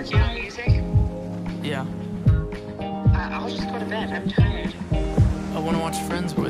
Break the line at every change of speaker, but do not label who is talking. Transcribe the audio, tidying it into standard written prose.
working on music?
Yeah.
I'll just go to bed. I'm tired.
I want to watch Friends with